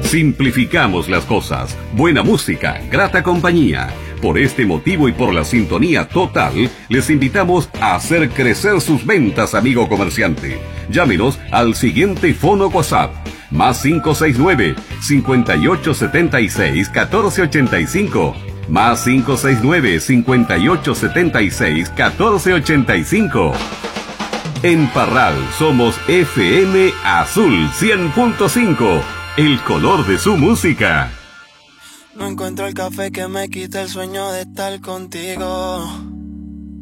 Simplificamos las cosas. Buena música, grata compañía. Por este motivo y por la sintonía total, les invitamos a hacer crecer sus ventas, amigo comerciante. Llámenos al siguiente fono WhatsApp. Más 569-5876-1485. Más 569-5876-1485. En Parral somos FM Azul 100.5. El color de su música. No encuentro el café que me quite el sueño de estar contigo.